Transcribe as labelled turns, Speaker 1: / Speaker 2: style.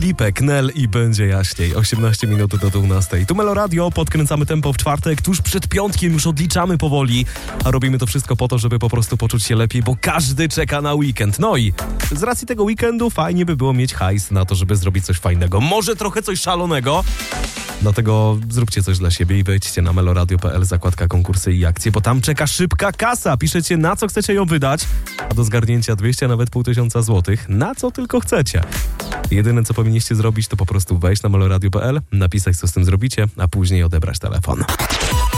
Speaker 1: Filipek, Nel i będzie jaśniej. 18 minut do 12. Tu Melo Radio, podkręcamy tempo w czwartek, tuż przed piątkiem już odliczamy powoli, a robimy to wszystko po to, żeby po prostu poczuć się lepiej, bo każdy czeka na weekend. No i z racji tego weekendu fajnie by było mieć hajs na to, żeby zrobić coś fajnego, może trochę coś szalonego. Dlatego zróbcie coś dla siebie i wejdźcie na meloradio.pl, zakładka konkursy i akcje, bo tam czeka szybka kasa. Piszecie, na co chcecie ją wydać, a do zgarnięcia 200, a nawet 500 złotych, na co tylko chcecie. Jedyne, co powinniście zrobić, to po prostu wejść na meloradio.pl, napisać, co z tym zrobicie, a później odebrać telefon.